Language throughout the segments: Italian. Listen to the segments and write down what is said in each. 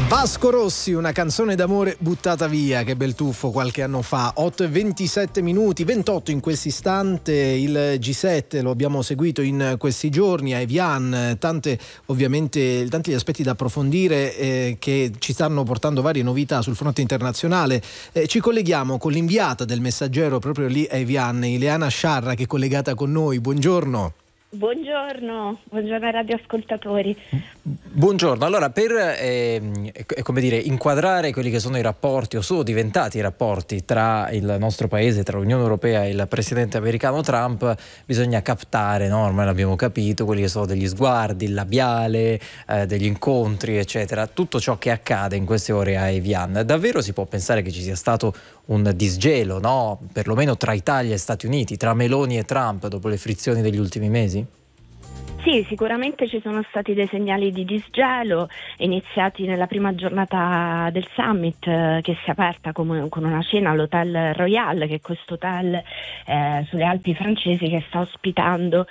Vasco Rossi, una canzone d'amore buttata via, che bel tuffo qualche anno fa. 8:27 minuti, 28 in questo istante. Il G7 lo abbiamo seguito in questi giorni a Evian, tanti gli aspetti da approfondire che ci stanno portando varie novità sul fronte internazionale. Ci colleghiamo con l'inviata del Messaggero proprio lì a Evian, Ileana Sciarra, che è collegata con noi. Buongiorno. Buongiorno ai radioascoltatori. Buongiorno, allora per inquadrare quelli che sono i rapporti o sono diventati i rapporti tra il nostro paese, tra l'Unione Europea e il presidente americano Trump, bisogna captare, no? Ormai l'abbiamo capito, quelli che sono degli sguardi, il labiale, degli incontri eccetera, tutto ciò che accade in queste ore a Evian. Davvero si può pensare che ci sia stato un disgelo, no? Perlomeno tra Italia e Stati Uniti, tra Meloni e Trump dopo le frizioni degli ultimi mesi? Sì, sicuramente ci sono stati dei segnali di disgelo iniziati nella prima giornata del summit che si è aperta con una cena all'Hotel Royal, che è questo hotel sulle Alpi francesi che sta ospitando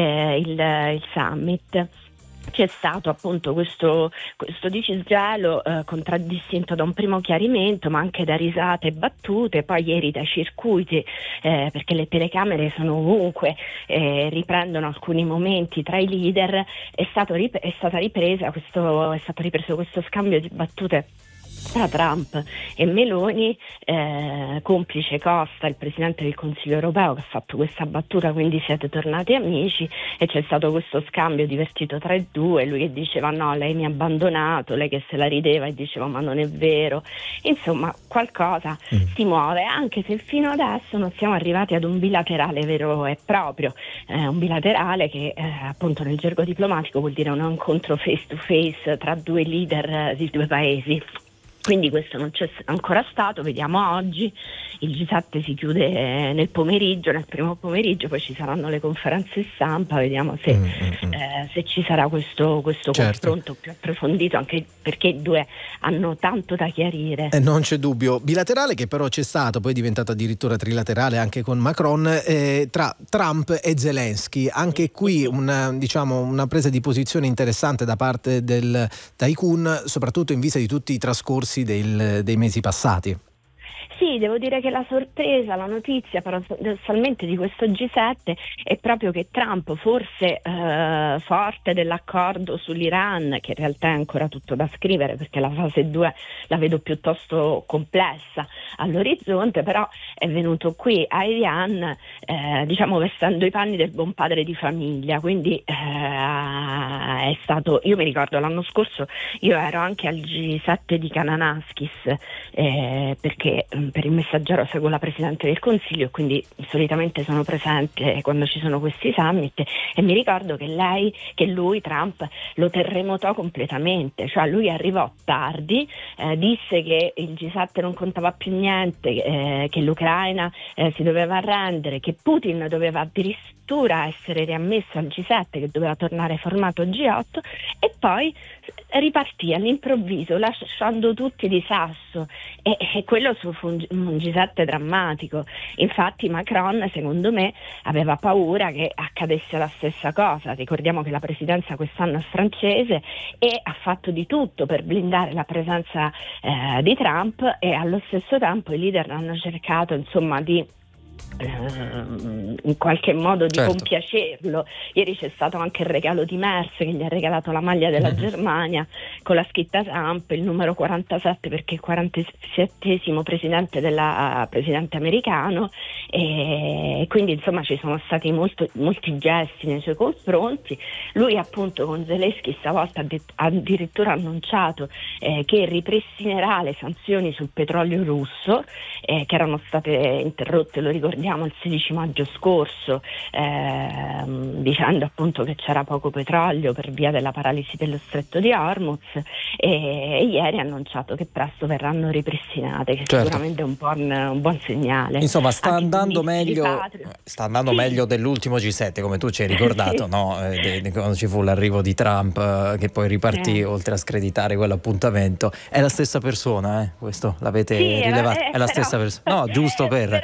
il summit. C'è stato appunto questo disgelo contraddistinto da un primo chiarimento, ma anche da risate e battute, poi ieri dai circuiti, perché le telecamere sono ovunque, riprendono alcuni momenti tra i leader. È stato ripreso questo scambio di battute tra Trump e Meloni, complice Costa, il presidente del Consiglio europeo, che ha fatto questa battuta, quindi siete tornati amici, e c'è stato questo scambio divertito tra i due, lui che diceva no, lei mi ha abbandonato, lei che se la rideva e diceva ma non è vero. Insomma, qualcosa si muove, anche se fino adesso non siamo arrivati ad un bilaterale vero e proprio, un bilaterale che appunto nel gergo diplomatico vuol dire un incontro face to face tra due leader di due paesi. Quindi questo non c'è ancora stato, vediamo oggi. Il G7 si chiude nel primo pomeriggio, poi ci saranno le conferenze stampa, vediamo se ci sarà questo confronto più approfondito, anche perché i due hanno tanto da chiarire. Non c'è dubbio. Bilaterale che però c'è stato, poi è diventato addirittura trilaterale anche con Macron, tra Trump e Zelensky. Anche qui una presa di posizione interessante da parte del Tycoon, soprattutto in vista di tutti i trascorsi dei mesi passati. Sì, devo dire che la sorpresa, la notizia paradossalmente di questo G7 è proprio che Trump, forse forte dell'accordo sull'Iran, che in realtà è ancora tutto da scrivere perché la fase 2 la vedo piuttosto complessa all'orizzonte, però è venuto qui a Evian vestendo i panni del buon padre di famiglia, quindi è stato, io mi ricordo l'anno scorso io ero anche al G7 di Kananaskis perché per il Messaggero seguo la Presidente del Consiglio e quindi solitamente sono presente quando ci sono questi summit, e mi ricordo che lui, Trump, lo terremotò completamente, cioè lui arrivò tardi, disse che il G7 non contava più niente, che l'Ucraina si doveva arrendere, che Putin doveva addirittura essere riammesso al G7, che doveva tornare formato G8, e poi ripartì all'improvviso lasciando tutti di sasso, e quello fu un G7 drammatico. Infatti Macron, secondo me, aveva paura che accadesse la stessa cosa. Ricordiamo che la presidenza quest'anno è francese e ha fatto di tutto per blindare la presenza di Trump, e allo stesso tempo i leader hanno cercato di in qualche modo di compiacerlo. Ieri c'è stato anche il regalo di Merz, che gli ha regalato la maglia della Germania con la scritta Trump, il numero 47, perché il 47esimo presidente americano, e quindi insomma ci sono stati molti gesti nei suoi confronti. Lui appunto con Zelensky stavolta ha addirittura annunciato che ripristinerà le sanzioni sul petrolio russo, che erano state interrotte, lo ricordiamo, il 16 maggio scorso, dicendo appunto che c'era poco petrolio per via della paralisi dello stretto di Hormuz, e ieri ha annunciato che presto verranno ripristinate, che sicuramente è un buon segnale. Insomma, sta andando meglio dell'ultimo G7, come tu ci hai ricordato, no? Quando ci fu l'arrivo di Trump, che poi ripartì, oltre a screditare quell'appuntamento. È la stessa persona, questo l'avete rilevato? È la stessa persona. No, giusto per...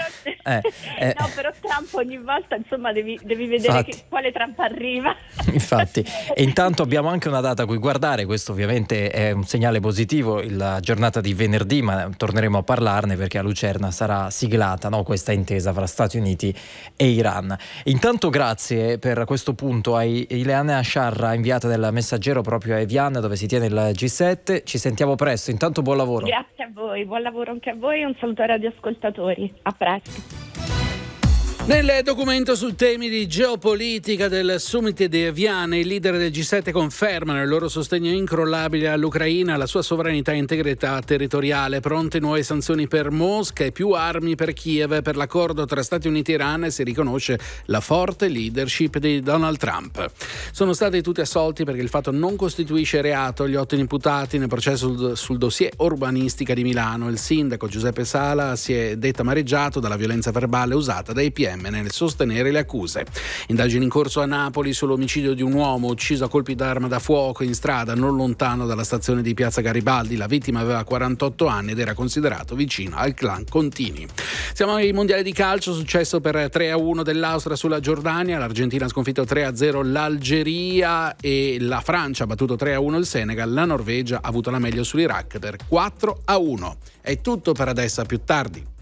No, però Trump ogni volta insomma devi vedere quale Trump arriva. Infatti, e intanto abbiamo anche una data a cui guardare, questo ovviamente è un segnale positivo, la giornata di venerdì, ma torneremo a parlarne perché a Lucerna sarà siglata, no, questa intesa fra Stati Uniti e Iran. Intanto grazie per questo punto a Ileana Sciarra, inviata del Messaggero proprio a Evian dove si tiene il G7. Ci sentiamo presto, intanto buon lavoro. Grazie a voi, buon lavoro anche a voi e un saluto ai radioascoltatori. A presto. Nel documento su temi di geopolitica del Summit di Evian, i leader del G7 confermano il loro sostegno incrollabile all'Ucraina, alla sua sovranità e integrità territoriale, pronte nuove sanzioni per Mosca e più armi per Kiev. Per l'accordo tra Stati Uniti e Iran si riconosce la forte leadership di Donald Trump. Sono stati tutti assolti perché il fatto non costituisce reato gli 8 imputati nel processo sul dossier urbanistica di Milano. Il sindaco Giuseppe Sala si è detto amareggiato dalla violenza verbale usata dai PM nel sostenere le accuse. Indagini in corso a Napoli sull'omicidio di un uomo ucciso a colpi d'arma da fuoco in strada non lontano dalla stazione di Piazza Garibaldi. La vittima aveva 48 anni ed era considerato vicino al clan Contini. Siamo ai mondiali di calcio, successo per 3-1 dell'Austria sulla Giordania, l'Argentina ha sconfitto 3-0 l'Algeria e la Francia ha battuto 3-1 il Senegal, la Norvegia ha avuto la meglio sull'Iraq per 4-1. È tutto per adesso, a più tardi.